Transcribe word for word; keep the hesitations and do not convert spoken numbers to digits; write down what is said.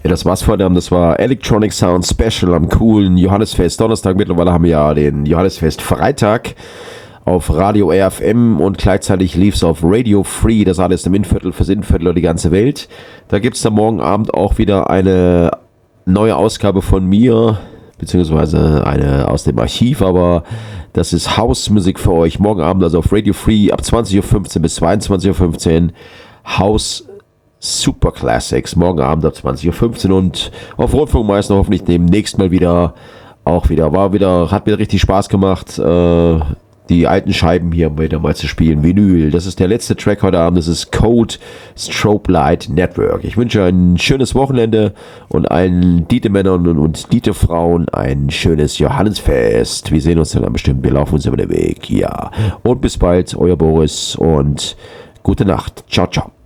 Ja, das war's vor dem, das war Electronic Sound Special am coolen Johannesfest Donnerstag. Mittlerweile haben wir ja den Johannesfest Freitag auf Radio R F M und gleichzeitig lief's auf Radio Free, das alles im Innviertel, fürs Innviertel oder die ganze Welt. Da gibt's dann morgen Abend auch wieder eine neue Ausgabe von mir, beziehungsweise eine aus dem Archiv, aber das ist Hausmusik für euch. Morgen Abend also auf Radio Free ab zwanzig Uhr fünfzehn bis zweiundzwanzig Uhr fünfzehn. Haus Super Classics. Morgen Abend ab zwanzig Uhr fünfzehn und auf Rundfunkmeister hoffentlich demnächst mal wieder. Auch wieder, war wieder, hat mir richtig Spaß gemacht, äh, die alten Scheiben hier wieder mal zu spielen. Vinyl. Das ist der letzte Track heute Abend. Das ist Code Strobe Light Network. Ich wünsche ein schönes Wochenende und allen Dietemännern und Diete-Frauen ein schönes Johannesfest. Wir sehen uns dann bestimmt. Wir laufen uns über den Weg. Ja. Und bis bald. Euer Boris und gute Nacht. Ciao, ciao.